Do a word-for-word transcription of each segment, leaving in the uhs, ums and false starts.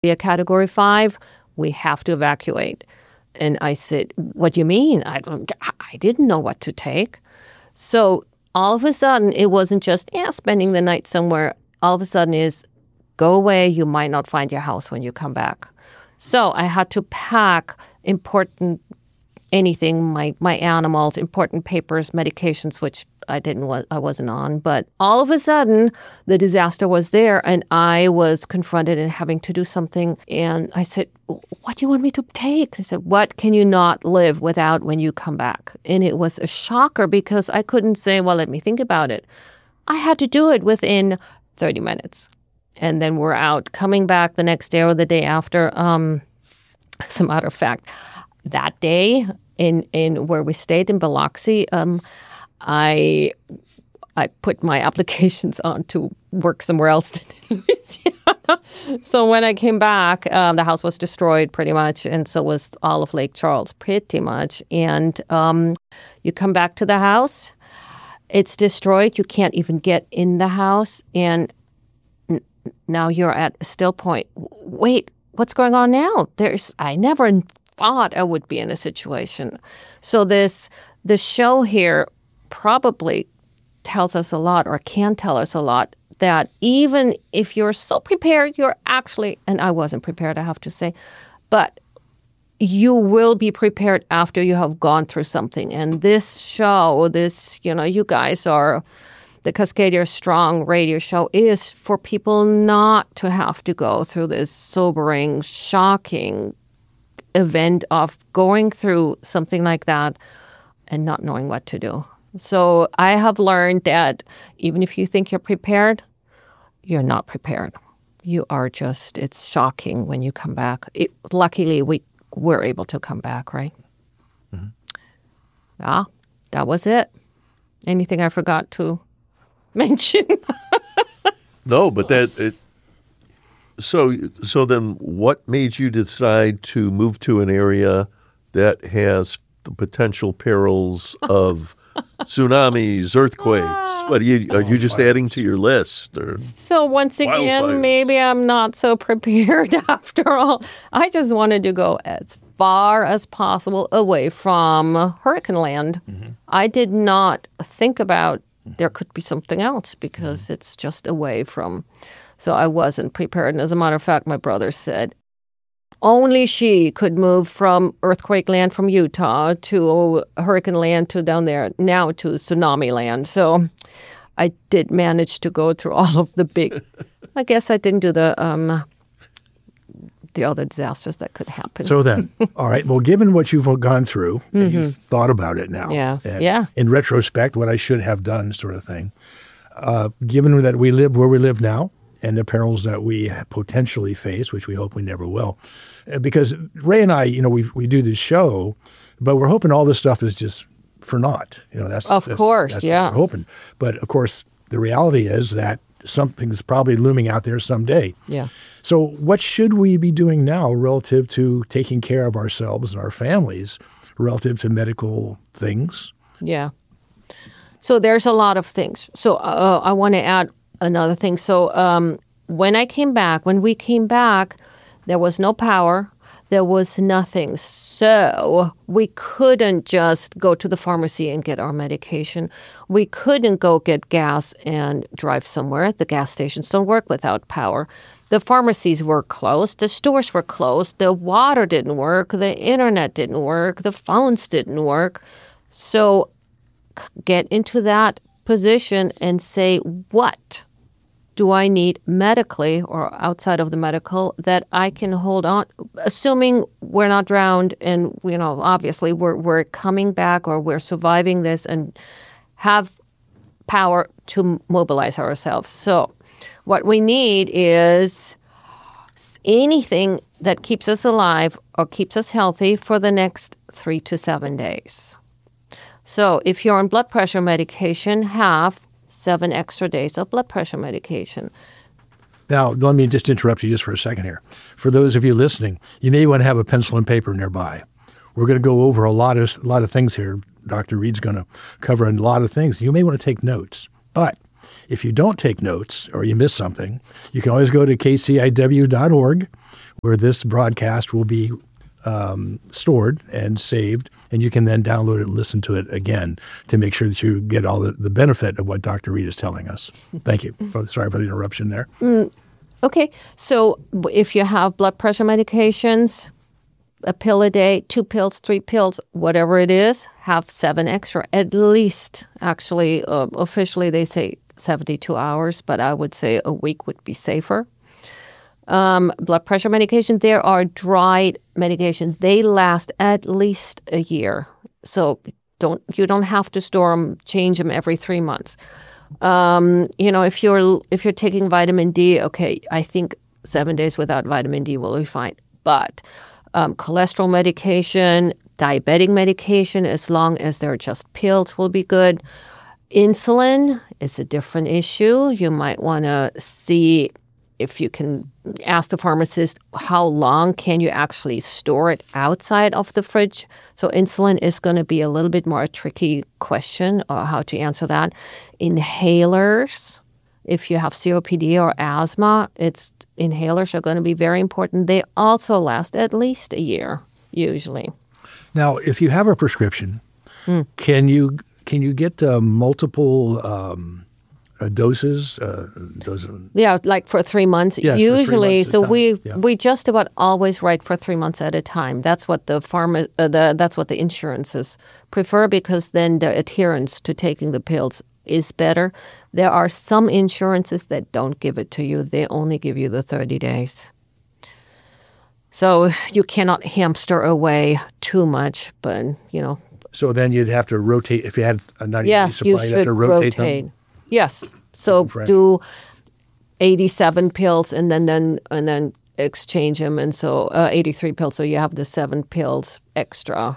be a category five, we have to evacuate. And I said, what do you mean? I don't, I didn't know what to take. So all of a sudden, it wasn't just, yeah, spending the night somewhere. All of a sudden is, go away. You might not find your house when you come back. So I had to pack important anything, my, my animals, important papers, medications, which I didn't wa- I wasn't on. But all of a sudden, the disaster was there, and I was confronted in having to do something. And I said, what do you want me to take? I said, what can you not live without when you come back? And it was a shocker because I couldn't say, well, let me think about it. I had to do it within thirty minutes. And then we're out. Coming back the next day or the day after, um, as a matter of fact, that day in, in where we stayed in Biloxi, um, I I put my applications on to work somewhere else than Louisiana. So when I came back, um, the house was destroyed pretty much, and so was all of Lake Charles pretty much. And um, you come back to the house, it's destroyed. You can't even get in the house, and n- now you're at a still point. Wait, what's going on now? There's I never thought I would be in a situation. So this the show here probably tells us a lot, or can tell us a lot, that even if you're so prepared, you're actually, and I wasn't prepared, I have to say, but you will be prepared after you have gone through something. And this show, this, you know, you guys are, the Cascadia Strong radio show is for people not to have to go through this sobering, shocking event of going through something like that and not knowing what to do. So I have learned that even if you think you're prepared, you're not prepared. You are just, it's shocking when you come back. It, luckily, we were able to come back, right? Mm-hmm. Yeah, that was it. Anything I forgot to mention? No, but that, it, so, so then what made you decide to move to an area that has the potential perils of tsunamis, earthquakes? What are you? Are you just adding to your list? Or so once again, wildfires? Maybe I'm not so prepared after all. I just wanted to go as far as possible away from hurricane land. Mm-hmm. I did not think about there could be something else because mm-hmm. it's just away from. So I wasn't prepared. And as a matter of fact, my brother said, only she could move from earthquake land from Utah to hurricane land to down there, now to tsunami land. So I did manage to go through all of the big, I guess I didn't do the um, the other disasters that could happen. So then, all right, well, given what you've gone through, mm-hmm. and you've thought about it now. Yeah, yeah. In retrospect, what I should have done sort of thing. Uh, given that we live where we live now, and the perils that we potentially face, which we hope we never will. Because Ray and I, you know, we we do this show, but we're hoping all this stuff is just for naught. You know, that's of that's, course, that's yeah. what we're hoping. But of course, the reality is that something's probably looming out there someday. Yeah. So what should we be doing now relative to taking care of ourselves and our families, relative to medical things? Yeah. So there's a lot of things. So uh, I want to add another thing. So um, when I came back, when we came back, there was no power. There was nothing. So we couldn't just go to the pharmacy and get our medication. We couldn't go get gas and drive somewhere. The gas stations don't work without power. The pharmacies were closed. The stores were closed. The water didn't work. The internet didn't work. The phones didn't work. So get into that position and say, what do I need medically or outside of the medical that I can hold on, assuming we're not drowned and, you know, obviously we're we're coming back or we're surviving this and have power to mobilize ourselves. So what we need is anything that keeps us alive or keeps us healthy for the next three to seven days. So if you're on blood pressure medication, have seven extra days of blood pressure medication. Now, let me just interrupt you just for a second here. For those of you listening, you may want to have a pencil and paper nearby. We're going to go over a lot of a lot of things here. Doctor Reed's going to cover a lot of things. You may want to take notes. But if you don't take notes or you miss something, you can always go to k c i w dot org. where this broadcast will be um, stored and saved, and you can then download it and listen to it again to make sure that you get all the, the benefit of what Doctor Reed is telling us. Thank you. Oh, sorry for the interruption there. Mm, okay. So if you have blood pressure medications, a pill a day, two pills, three pills, whatever it is, have seven extra, at least. Actually, uh, officially they say seventy-two hours, but I would say a week would be safer. Um, blood pressure medication, there are dried medications. They last at least a year. So don't you don't have to store them, change them every three months. Um, you know, if you're if you're taking vitamin D, okay, I think seven days without vitamin D will be fine. But um, cholesterol medication, diabetic medication, as long as they're just pills, will be good. Insulin is a different issue. You might want to see if you can ask the pharmacist how long can you actually store it outside of the fridge. So insulin is going to be a little bit more a tricky question or how to answer that. Inhalers, if you have C O P D or asthma, it's inhalers are going to be very important. They also last at least a year, usually. Now, if you have a prescription, mm. can you can you get uh, multiple um, uh, doses? Uh, doses? Yeah, like for three months. Yes, usually, for three months so we yeah. we just about always write for three months at a time. That's what the pharma, uh, the that's what the insurances prefer because then the adherence to taking the pills is better. There are some insurances that don't give it to you. They only give you the thirty days. So you cannot hamster away too much, but, you know. So then you'd have to rotate, if you had a ninety-day yes, supply, you you'd should have to rotate, rotate them? Yes. So do eighty-seven pills and then, then and then exchange them. And so uh, eighty-three pills, so you have the seven pills extra.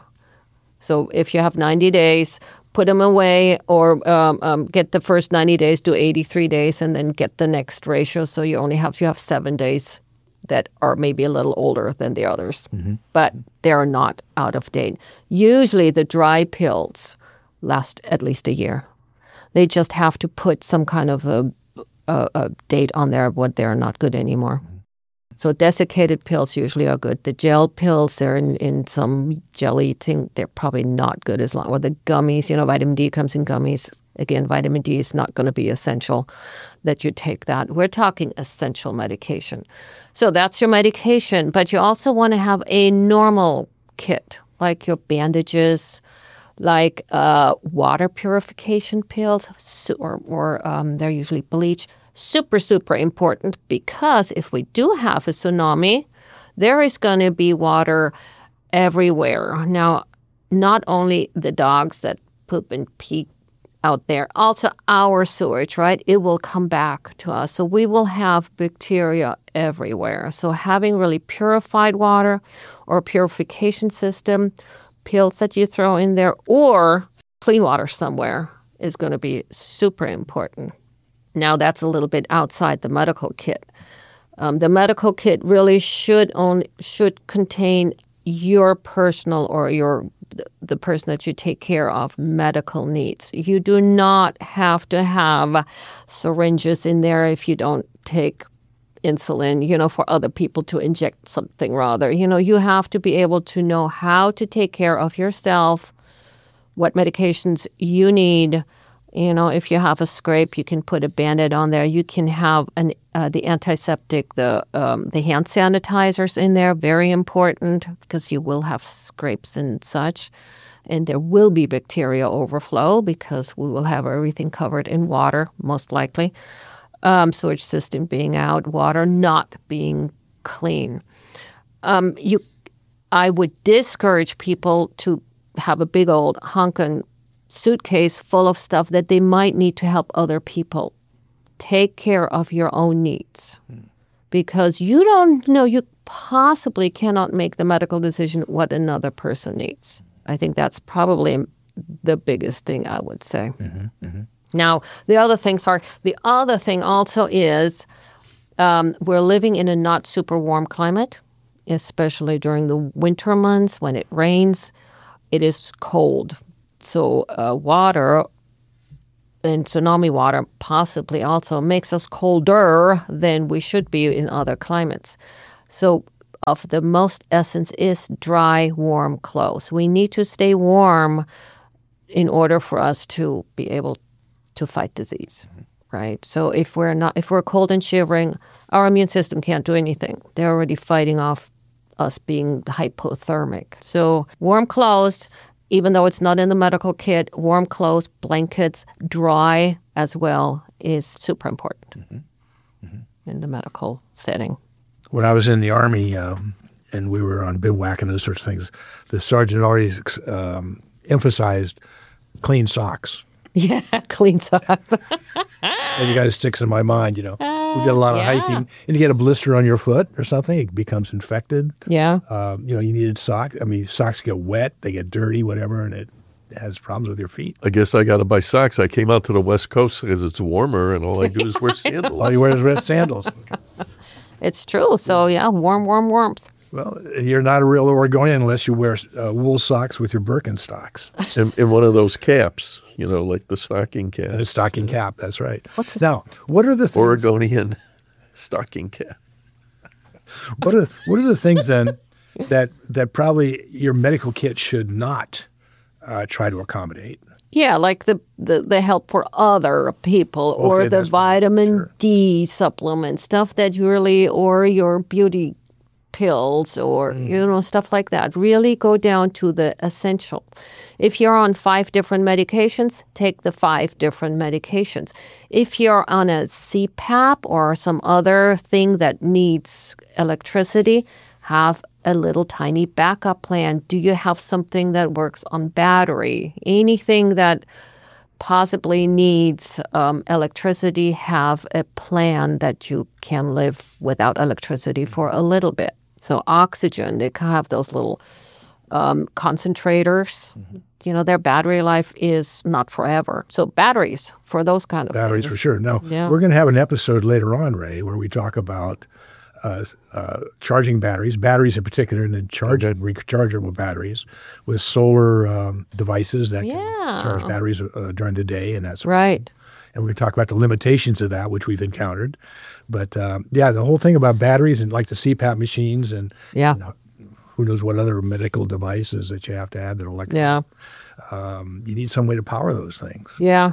So if you have ninety days, put them away or um, um, get the first ninety days, do eighty-three days, and then get the next ratio. So you only have, you have seven days that are maybe a little older than the others, mm-hmm. but they're not out of date. Usually the dry pills last at least a year. They just have to put some kind of a, a, a date on there when they're not good anymore. Mm-hmm. So desiccated pills usually are good. The gel pills, they're in, in some jelly thing. They're probably not good as long. Or the gummies, you know, vitamin D comes in gummies. Again, vitamin D is not going to be essential that you take that. We're talking essential medication. So that's your medication. But you also want to have a normal kit, like your bandages, like uh, water purification pills, or, or um, they're usually bleach. Super, super important because if we do have a tsunami, there is going to be water everywhere. Now, not only the dogs that poop and pee out there, also our sewage, right? It will come back to us. So we will have bacteria everywhere. So having really purified water or a purification system, pills that you throw in there, or clean water somewhere is going to be super important. Now, that's a little bit outside the medical kit. Um, the medical kit really should only should contain your personal or your the person that you take care of medical needs. You do not have to have syringes in there if you don't take insulin, you know, for other people to inject something rather. You know, you have to be able to know how to take care of yourself, what medications you need. You know, if you have a scrape, you can put a Band-Aid on there. You can have an uh, the antiseptic, the um, the hand sanitizers in there, very important because you will have scrapes and such. And there will be bacteria overflow because we will have everything covered in water, most likely. Um, sewage system being out, water not being clean. Um, you, I would discourage people to have a big old honkin' suitcase full of stuff that they might need to help other people. Take care of your own needs hmm. because you don't know, you possibly cannot make the medical decision what another person needs. I think that's probably the biggest thing I would say. Mm-hmm, mm-hmm. Now, the other things are, the other thing also is um, we're living in a not super warm climate, especially during the winter months when it rains. It is cold. So uh, water and tsunami water possibly also makes us colder than we should be in other climates. So of the most essence is dry, warm clothes. We need to stay warm in order for us to be able to fight disease, mm-hmm. right? So if we're not, if we're cold and shivering, our immune system can't do anything. They're already fighting off us being hypothermic. So warm clothes, even though it's not in the medical kit, warm clothes, blankets, dry as well is super important mm-hmm. Mm-hmm. in the medical setting. When I was in the Army um, and we were on bivouac and those sorts of things, the sergeant always um, emphasized clean socks. Yeah, clean socks. And you got sticks in my mind, you know. Uh, we did a lot of yeah. hiking. And you get a blister on your foot or something, it becomes infected. Yeah. Um, you know, you needed socks. I mean, socks get wet, they get dirty, whatever, and it has problems with your feet. I guess I got to buy socks. I came out to the West Coast because it's warmer, and all I do is wear sandals. All you wear is red sandals. It's true. So, yeah, warm, warm, warmth. Well, you're not a real Oregonian unless you wear uh, wool socks with your Birkenstocks. and, and one of those caps, you know, like the stocking cap. And a stocking cap, that's right. What's now, what are the things? Oregonian stocking cap. What are, what are the things then that, that probably your medical kit should not uh, try to accommodate? Yeah, like the, the, the help for other people or Okay, the that's- vitamin sure. D supplement, stuff that you really, or your beauty pills or, Mm. you know, stuff like that. Really go down to the essential. If you're on five different medications, take the five different medications. If you're on a C PAP or some other thing that needs electricity, have a little tiny backup plan. Do you have something that works on battery? Anything that possibly needs um, electricity, have a plan that you can live without electricity for a little bit. So oxygen, they have those little um, concentrators. Mm-hmm. You know, their battery life is not forever. So batteries for those kind of Batteries things. for sure. Now, Yeah. we're going to have an episode later on, Ray, where we talk about uh, uh, charging batteries, batteries in particular, and then charging rechargeable batteries with solar um, devices that Yeah. can charge batteries uh, during the day and that sort of Right. And we're going to talk about the limitations of that, which we've encountered. But um, yeah, the whole thing about batteries and like the C PAP machines and Yeah. you know, who knows what other medical devices that you have to have that are electric. Yeah. Um, you need some way to power those things. Yeah.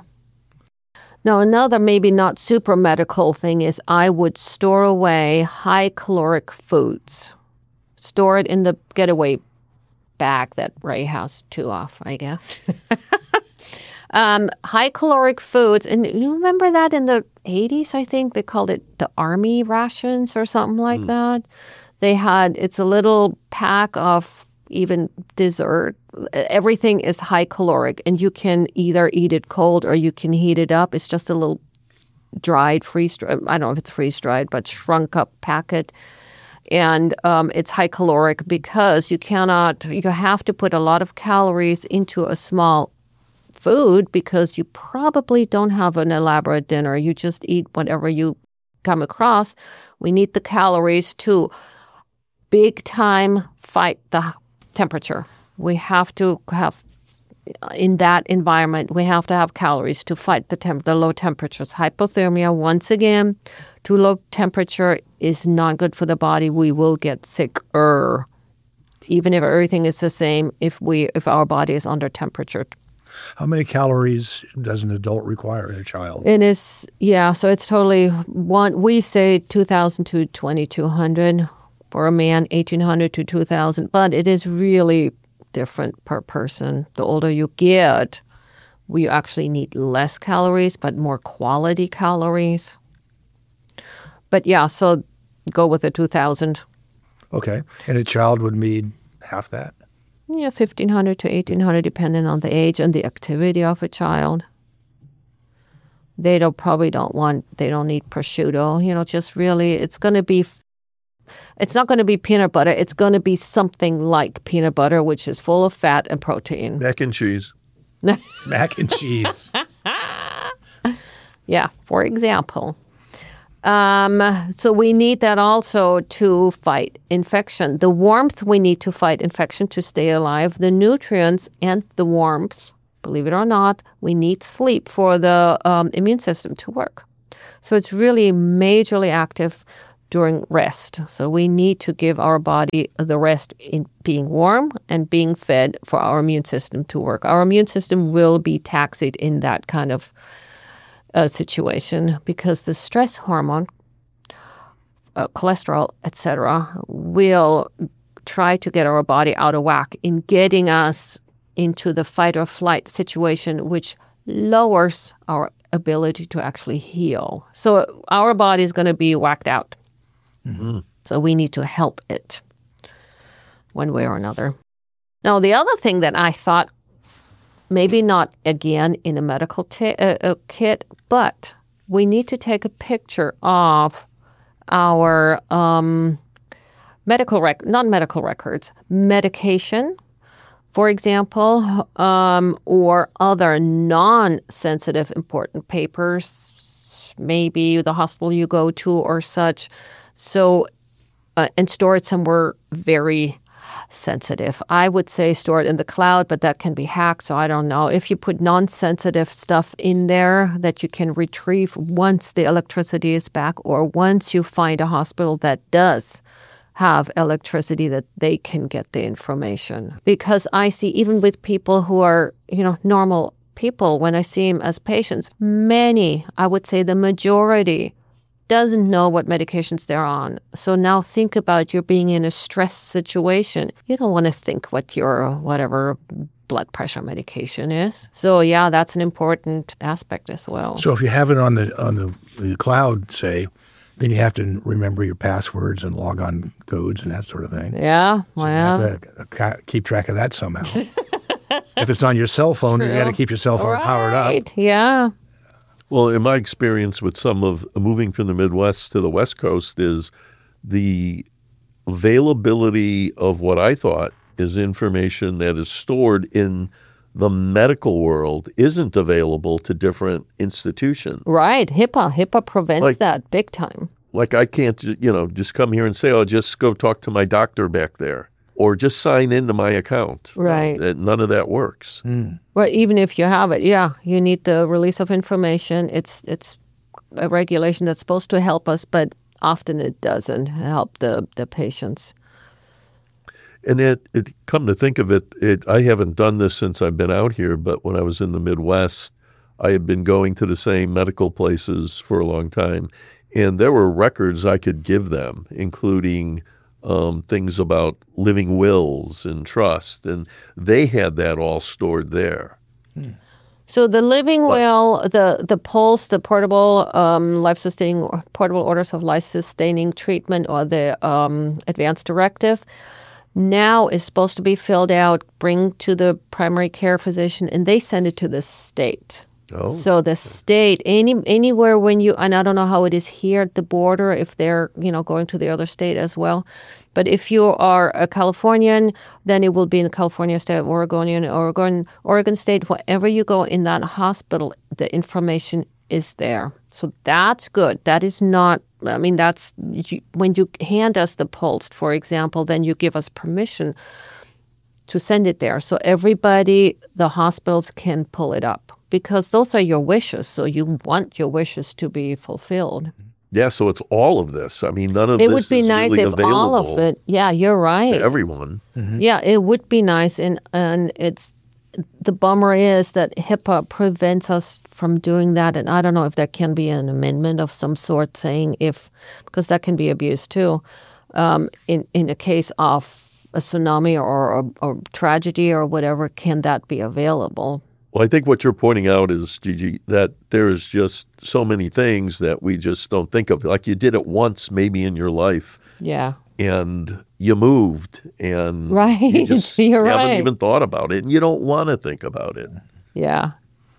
Now, another maybe not super medical thing is I would store away high caloric foods. Store it in the getaway bag that Ray has two off, I guess. um, high caloric foods. And you remember that in the eighties, I think they called it the army rations or something like mm. that. They had, it's a little pack of even dessert. Everything is high caloric, and you can either eat it cold or you can heat it up. It's just a little dried, freeze dried. I don't know if it's freeze dried, but shrunk up packet. And um, it's high caloric because you cannot, you have to put a lot of calories into a small food because you probably don't have an elaborate dinner. You just eat whatever you come across. We need the calories to big time fight the temperature. We have to have, in that environment, we have to have calories to fight the temp- the low temperatures. Hypothermia, once again, too low temperature is not good for the body. We will get sicker, even if everything is the same, if we if our body is under temperature. How many calories does an adult require in a child? It is, yeah, so it's totally one, we say two thousand to twenty-two hundred. For a man, eighteen hundred to two thousand, but it is really different per person. The older you get, we actually need less calories, but more quality calories. But yeah, so go with the two thousand. Okay. And a child would need half that? Yeah, fifteen hundred to eighteen hundred, depending on the age and the activity of a child. They don't probably don't want, they don't need prosciutto. You know, just really, it's going to be It's not going to be peanut butter. It's going to be something like peanut butter, which is full of fat and protein. Mac and cheese. Mac and cheese. Yeah, for example. Um, so we need that also to fight infection. The warmth we need to fight infection to stay alive. The nutrients and the warmth, believe it or not, we need sleep for the um, immune system to work. So it's really majorly active. during rest. So we need to give our body the rest in being warm and being fed for our immune system to work. Our immune system will be taxed in that kind of uh, situation because the stress hormone, uh, cholesterol, et cetera, will try to get our body out of whack in getting us into the fight or flight situation, which lowers our ability to actually heal. So our body is going to be whacked out. Mm-hmm. So we need to help it one way or another. Now, the other thing that I thought, maybe not again in a medical t- uh, uh, kit, but we need to take a picture of our um, medical rec- non-medical records, medication, for example, um, or other non-sensitive important papers, maybe the hospital you go to or such. So, uh, and store it somewhere very sensitive. I would say store it in the cloud, but that can be hacked, so I don't know. If you put non-sensitive stuff in there that you can retrieve once the electricity is back or once you find a hospital that does have electricity, that they can get the information. Because I see, even with people who are, you know, normal people, when I see them as patients, many, I would say the majority, doesn't know what medications they're on. So now think about you being in a stress situation. You don't want to think what your whatever blood pressure medication is. So yeah, that's an important aspect as well. So if you have it on the on the, the cloud, say, then you have to remember your passwords and log on codes and that sort of thing. Yeah, so well, you have to keep track of that somehow. If it's on your cell phone, True. you got to keep your cell phone right. powered up. Yeah. Well, in my experience with some of moving from the Midwest to the West Coast is the availability of what I thought is information that is stored in the medical world isn't available to different institutions. Right. HIPAA. HIPAA prevents Like- that big time. Like I can't, ju- you know, just come here and say, oh, just go talk to my doctor back there or just sign into my account. Right. Uh, None of that works. Well, even if you have it, yeah, you need the release of information. It's it's a regulation that's supposed to help us, but often it doesn't help the, the patients. And it, it, come to think of it, it, I haven't done this since I've been out here, but when I was in the Midwest, I had been going to the same medical places for a long time. And there were records I could give them, including um, things about living wills and trust. And they had that all stored there. So the living will, the the PULSE, the portable um, life-sustaining, portable orders of life-sustaining treatment, or the um, advanced directive, now is supposed to be filled out, bring to the primary care physician, and they send it to the state. Oh. So the state, any anywhere when you, and I don't know how it is here at the border, if they're, you know, going to the other state as well. But if you are a Californian, then it will be in California state, Oregonian, Oregon, Oregon state, wherever you go in that hospital, the information is there. So that's good. That is not, I mean, that's, you, when you hand us the PULSE, for example, then you give us permission to send it there. So everybody, the hospitals can pull it up. Because those are your wishes, so you want your wishes to be fulfilled. Yeah, so it's all of this. I mean, none of It this would be is nice really if available all of it. Yeah, you're right. to everyone. Yeah, it would be nice, and and it's the bummer is that HIPAA prevents us from doing that, and I don't know if there can be an amendment of some sort saying if, because that can be abused too, um, in in a case of a tsunami or a, or tragedy or whatever, can that be available? Well, I think what you're pointing out is, Gigi, that there is just so many things that we just don't think of. Like you did it once maybe in your life, Yeah. and you moved, and Right. you just You're haven't right. even thought about it, and you don't want to think about it. Yeah.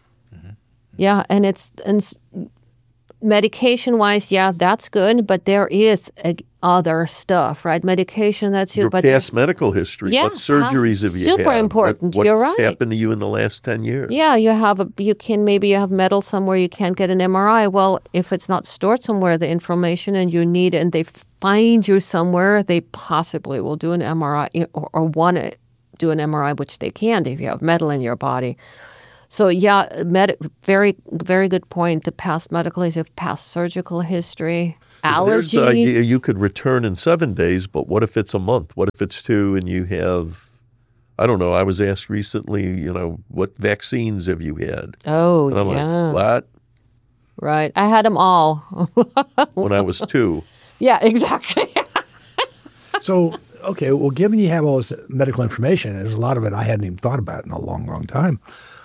Yeah, and it's and s- medication-wise, yeah, that's good, but there is uh, other stuff, right? Medication, that's you, Your but past medical history, Yeah, what surgeries past- have you super had? important. What, You're what's right. happened to you in the last ten years? yeah, you have a you can maybe you have metal somewhere you can't get an M R I. Well, if it's not stored somewhere, the information, and you need it, and they find you somewhere, they possibly will do an M R I or, or want to do an M R I, which they can't if you have metal in your body. So yeah, med- very very good point. The past medical history, past surgical history. There's the idea allergies. you could return in seven days, but what if it's a month? What if it's two and you have, I don't know, I was asked recently, you know, what vaccines have you had? Oh, And I'm yeah. like, what? Right. I had them all. When I was two. Yeah, exactly. So, okay, well, given you have all this medical information, there's a lot of it I hadn't even thought about in a long, long time.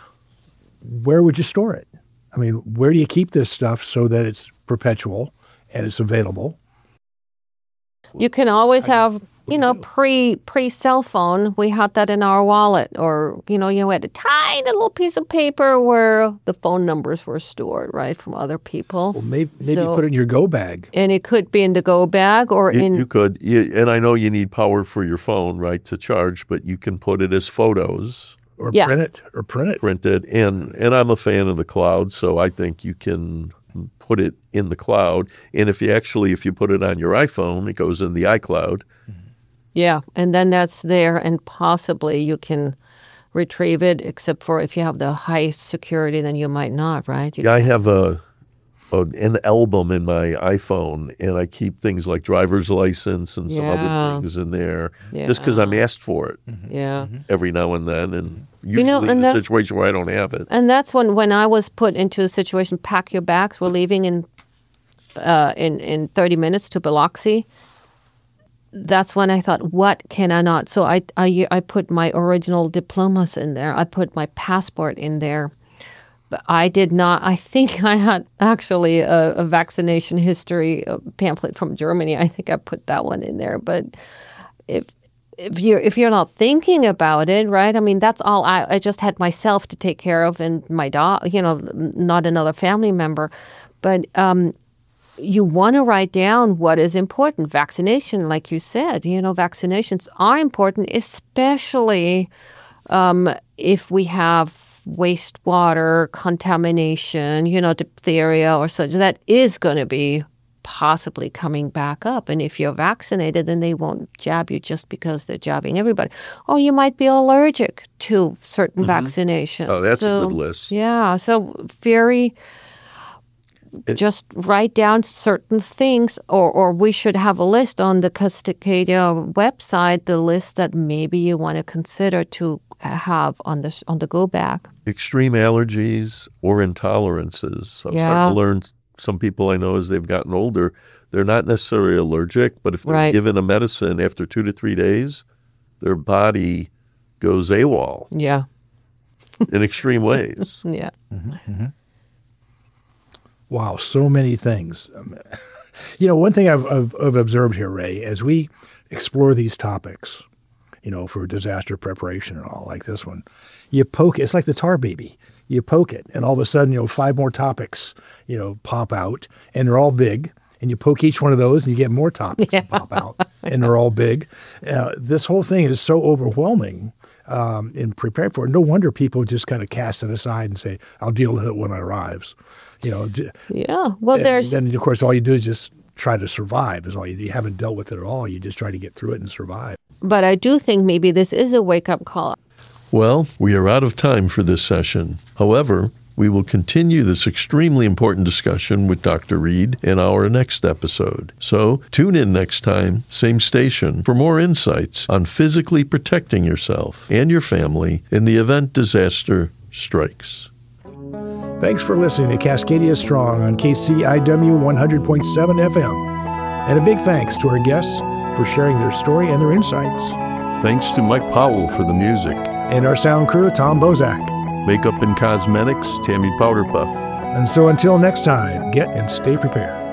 Where would you store it? I mean, where do you keep this stuff so that it's perpetual and it's available? You can always have, you know, pre pre cell phone. We had that in our wallet, or you know, you had a tiny little piece of paper where the phone numbers were stored, right, from other people. Well, maybe, maybe So- put it in your go bag. And it could be in the go bag or You, in. you could, you, and I know you need power for your phone, right, to charge, but you can put it as photos Or Yeah. print it, or print it. printed. And, and I'm a fan of the cloud, so I think you can put it in the cloud. And if you actually, if you put it on your iPhone, it goes in the iCloud. Yeah, and then that's there, and possibly you can retrieve it, except for if you have the high security, then you might not, right? You- Yeah, I have a, a an album in my iPhone, and I keep things like driver's license and some Yeah. other things in there, just because I'm asked for it yeah. every now and then, and usually know, and in a that's- situation where I don't have it. And that's when, when I was put into a situation, pack your bags, we're leaving in uh, in, in thirty minutes to Biloxi. That's when I thought, what can I not? So I, I, I put my original diplomas in there. I put my passport in there. But I did not, I think I had actually a, a vaccination history uh, pamphlet from Germany. I think I put that one in there. But if if you're if you're not thinking about it, right? I mean, that's all I, I just had myself to take care of, and my dog, you know, not another family member. But um, you want to write down what is important. Vaccination, like you said, you know, vaccinations are important, especially um, if we have wastewater contamination, you know, diphtheria or such. That is going to be possibly coming back up. And if you're vaccinated, then they won't jab you just because they're jabbing everybody. Or you might be allergic to certain vaccinations. Oh, that's a So, good list. Yeah. So very just write down certain things, or, or we should have a list on the Cascadia website, the list that maybe you want to consider to have on the, on the go back. Extreme allergies or intolerances. I'm Yeah. starting to learn some people I know as they've gotten older, they're not necessarily allergic, but if they're Right. given a medicine after two to three days, their body goes AWOL Yeah. in extreme ways. Yeah. Wow, so many things. Um, you know, one thing I've, I've, I've observed here, Ray, as we explore these topics, you know, for disaster preparation and all like this one, you poke it. It's like the tar baby. You poke it, and all of a sudden, you know, five more topics, you know, pop out, and they're all big. And you poke each one of those, and you get more topics that pop out, and they're all big. Uh, this whole thing is so overwhelming um, in preparing for it. No wonder people just kind of cast it aside and say, "I'll deal with it when it arrives." You know. d- Yeah. Well, and there's then of course all you do is just try to survive. Is all you, you haven't dealt with it at all. You just try to get through it and survive. But I do think maybe this is a wake-up call. Well, we are out of time for this session. However, we will continue this extremely important discussion with Doctor Reed in our next episode. So tune in next time, same station, for more insights on physically protecting yourself and your family in the event disaster strikes. Thanks for listening to Cascadia Strong on K C I W one hundred point seven F M. And a big thanks to our guests for sharing their story and their insights. Thanks to Mike Powell for the music. And our sound crew, Tom Bozak. Makeup and cosmetics, Tammy Powderpuff. And so until next time, get and stay prepared.